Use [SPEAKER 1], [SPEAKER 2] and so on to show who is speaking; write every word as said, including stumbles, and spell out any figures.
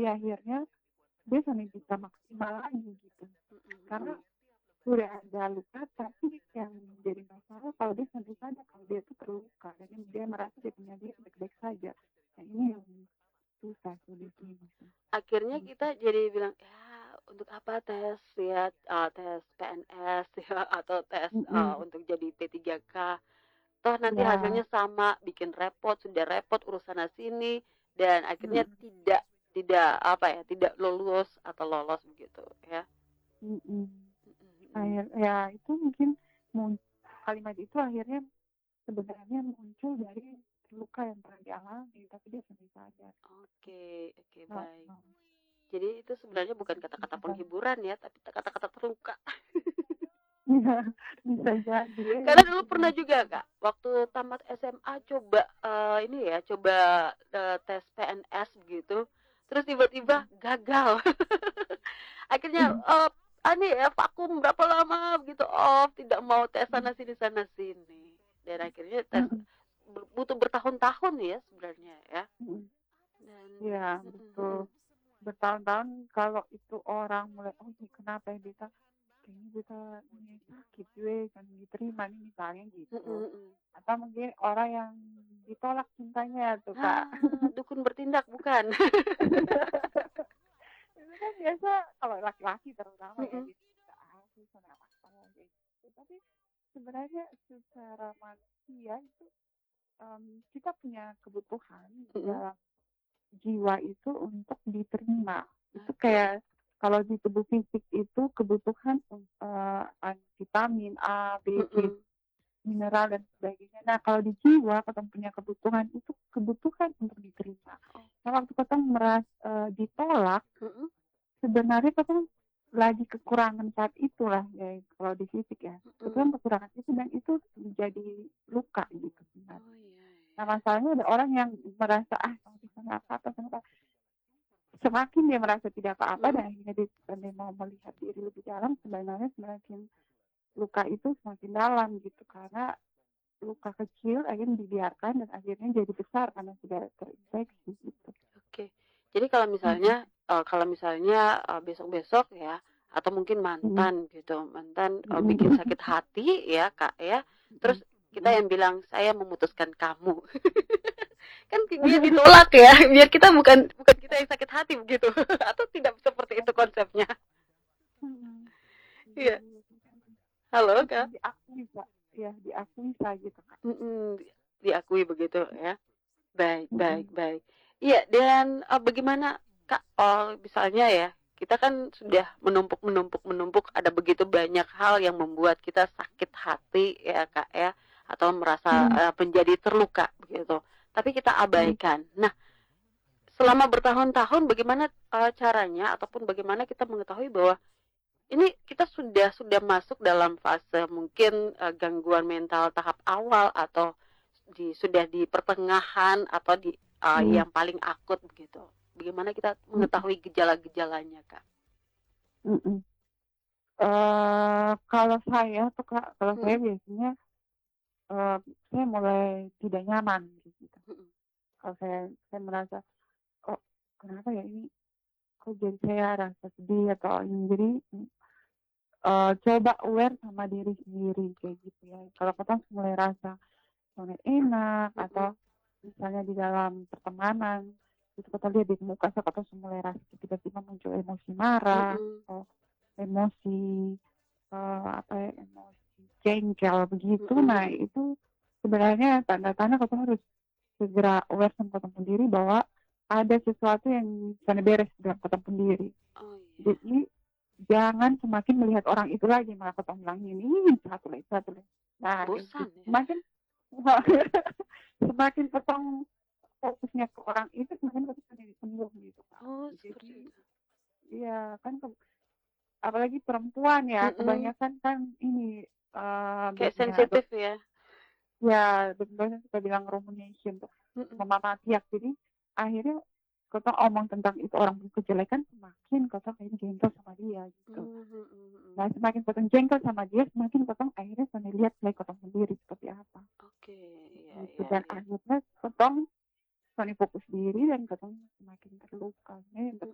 [SPEAKER 1] akhirnya dia sampai bisa maksimal lagi gitu.
[SPEAKER 2] Mm-mm,
[SPEAKER 1] Karena
[SPEAKER 2] mm.
[SPEAKER 1] sudah ada luka, tapi yang jadi masalah kalau dia sampai sadar kalau dia tuh terluka dan dia merasa dia punya dia baik-baik saja. Nah ini yang susah sulitnya gitu.
[SPEAKER 2] Akhirnya
[SPEAKER 1] Gitu.
[SPEAKER 2] kita jadi bilang ya untuk apa tes ya uh, tes P N S ya atau tes uh,
[SPEAKER 1] Mm-mm.
[SPEAKER 2] untuk jadi P tiga K toh nanti
[SPEAKER 1] Ya,
[SPEAKER 2] hasilnya sama bikin repot sudah repot urusan sini dan akhirnya
[SPEAKER 1] mm-mm.
[SPEAKER 2] tidak tidak apa ya tidak lulus atau lolos begitu ya.
[SPEAKER 1] Mm-mm.
[SPEAKER 2] Mm-mm.
[SPEAKER 1] Akhir, ya itu mungkin mun- kalimat itu akhirnya sebenarnya muncul dari luka yang pernah dialami, tapi dia sampai sadar.
[SPEAKER 2] Oke oke
[SPEAKER 1] Oh,
[SPEAKER 2] baik.
[SPEAKER 1] oh.
[SPEAKER 2] Jadi itu sebenarnya bukan kata-kata
[SPEAKER 1] Bisa,
[SPEAKER 2] penghiburan ya tapi kata-kata terluka.
[SPEAKER 1] iya, bisa jadi ya,
[SPEAKER 2] Karena dulu
[SPEAKER 1] bisa
[SPEAKER 2] pernah
[SPEAKER 1] jadi.
[SPEAKER 2] juga kak, waktu tamat S M A coba uh, ini ya, coba uh, tes P N S gitu, terus tiba-tiba gagal. Akhirnya uh, ani ya vakum berapa lama gitu, off tidak mau tes sana sini sana sini, dan akhirnya tes butuh bertahun-tahun ya sebenarnya ya. Dan
[SPEAKER 1] Ya,
[SPEAKER 2] mm, mm, mm,
[SPEAKER 1] betul. Bertahun-tahun kalau itu orang mulai, oh ini kenapa ya bisa, kayaknya bisa ini sakit gue, kan diterima nih misalnya
[SPEAKER 2] mm,
[SPEAKER 1] gitu.
[SPEAKER 2] mm, mm.
[SPEAKER 1] Atau mungkin orang yang ditolak cintanya tuh, Kak.
[SPEAKER 2] Ah, dukun bertindak bukan?
[SPEAKER 1] Itu kan biasa kalau laki-laki terutama
[SPEAKER 2] Mm,
[SPEAKER 1] ya
[SPEAKER 2] mm,
[SPEAKER 1] gitu. Ah, susah apa gitu. Tapi sebenarnya secara manusia itu um, kita punya kebutuhan
[SPEAKER 2] mm,
[SPEAKER 1] di
[SPEAKER 2] mm.
[SPEAKER 1] dalam jiwa itu untuk diterima. Itu
[SPEAKER 2] Oke.
[SPEAKER 1] kayak kalau di tubuh fisik itu kebutuhan uh, vitamin A, B,
[SPEAKER 2] Mm,
[SPEAKER 1] C,
[SPEAKER 2] mm.
[SPEAKER 1] mineral dan sebagainya. Nah kalau di jiwa kita punya kebutuhan itu kebutuhan untuk diterima. Nah waktu kita merasa uh, ditolak,
[SPEAKER 2] Mm, mm.
[SPEAKER 1] sebenarnya kita lagi kekurangan saat itulah ya kalau di fisik ya. Itu
[SPEAKER 2] Mm.
[SPEAKER 1] kan kekurangan itu dan itu menjadi luka gitu sebenarnya.
[SPEAKER 2] Oh iya
[SPEAKER 1] Nah
[SPEAKER 2] iya.
[SPEAKER 1] masalahnya ada orang yang merasa ah kalau bisa nggak apa-apa, kenapa? Semakin dia merasa tidak apa-apa
[SPEAKER 2] Mm.
[SPEAKER 1] dan akhirnya dia, dia mau melihat diri lebih dalam, sebenarnya semakin luka itu semakin dalam gitu karena luka kecil akhirnya dibiarkan dan akhirnya jadi besar karena sudah terinfeksi gitu.
[SPEAKER 2] Oke. Jadi kalau
[SPEAKER 1] Mm-mm.
[SPEAKER 2] misalnya uh, kalau misalnya uh, besok-besok ya atau mungkin
[SPEAKER 1] Mm-mm.
[SPEAKER 2] mantan gitu, mantan uh, bikin
[SPEAKER 1] Mm-mm.
[SPEAKER 2] sakit hati ya, Kak ya. Terus kita
[SPEAKER 1] Mm-mm.
[SPEAKER 2] yang bilang saya memutuskan kamu. Kan biar ditolak ya, biar kita bukan bukan kita yang sakit hati begitu. Atau tidak seperti itu konsepnya.
[SPEAKER 1] Mm-mm.
[SPEAKER 2] Iya. Halo, Kak.
[SPEAKER 1] Diakui Kak, ya diakui saja gitu Kak.
[SPEAKER 2] Mm-mm. Diakui begitu ya. Baik, baik,
[SPEAKER 1] Mm-mm.
[SPEAKER 2] baik. Iya, dan uh, bagaimana Kak, oh, misalnya ya, kita kan sudah menumpuk, menumpuk, menumpuk, ada begitu banyak hal yang membuat kita sakit hati ya Kak ya, atau merasa
[SPEAKER 1] Mm-mm.
[SPEAKER 2] uh, menjadi terluka begitu. Tapi kita
[SPEAKER 1] Mm-mm.
[SPEAKER 2] abaikan. Nah, selama bertahun-tahun, bagaimana uh, caranya ataupun bagaimana kita mengetahui bahwa ini kita sudah sudah masuk dalam fase mungkin uh, gangguan mental tahap awal atau di sudah di pertengahan atau di uh,
[SPEAKER 1] Mm-mm.
[SPEAKER 2] yang paling akut begitu. Bagaimana kita
[SPEAKER 1] Mm-mm.
[SPEAKER 2] mengetahui gejala-gejalanya, Kak?
[SPEAKER 1] Mm-mm. Uh, kalau saya tuh Kak, kalau saya
[SPEAKER 2] Mm-mm.
[SPEAKER 1] biasanya uh, saya mulai tidak nyaman gitu.
[SPEAKER 2] Mm-mm.
[SPEAKER 1] Kalau saya saya merasa kok kenapa ya ini, kok jadi saya rasa sedih atau ini, jadi uh, coba aware sama diri sendiri kayak gitu ya. Kalau kita mulai rasa mulai enak
[SPEAKER 2] Mm-mm.
[SPEAKER 1] atau misalnya di dalam pertemanan itu kita lihat di muka kita mulai rasa tiba-tiba muncul emosi marah
[SPEAKER 2] Mm-mm.
[SPEAKER 1] atau emosi uh, apa ya, emosi jengkel begitu.
[SPEAKER 2] Mm-mm.
[SPEAKER 1] Nah itu sebenarnya tanda-tanda kita harus segera aware sama kita sendiri bahwa ada sesuatu yang sana beres dalam kita sendiri.
[SPEAKER 2] Oh iya.
[SPEAKER 1] Jadi jangan semakin melihat orang itu lagi malah kita bilang ini satu lagi satu lagi. Nah kayak gitu.
[SPEAKER 2] Bosan ya.
[SPEAKER 1] Semakin semakin potong fokusnya ke orang itu semakin kita jadi sembuh gitu Kak.
[SPEAKER 2] Oh,
[SPEAKER 1] Jadi
[SPEAKER 2] seperti itu.
[SPEAKER 1] ya kan ke, apalagi perempuan ya
[SPEAKER 2] Mm-mm.
[SPEAKER 1] kebanyakan kan ini uh,
[SPEAKER 2] Kayak
[SPEAKER 1] banyak dok,
[SPEAKER 2] sensitif ya.
[SPEAKER 1] ya dokternya suka bilang rumination tuh
[SPEAKER 2] Mm-mm.
[SPEAKER 1] mama tiak, jadi akhirnya kita omong tentang itu orang kejelekan semakin kita kayak jengkel sama dia gitu.
[SPEAKER 2] Mm-mm.
[SPEAKER 1] Nah semakin kita jengkel sama dia semakin kita akhirnya bisa lihat baik kita sendiri seperti apa
[SPEAKER 2] Oke, iya,
[SPEAKER 1] gitu,
[SPEAKER 2] iya,
[SPEAKER 1] dan
[SPEAKER 2] iya.
[SPEAKER 1] akhirnya kita semakin fokus diri dan kita semakin terluka. Ini yang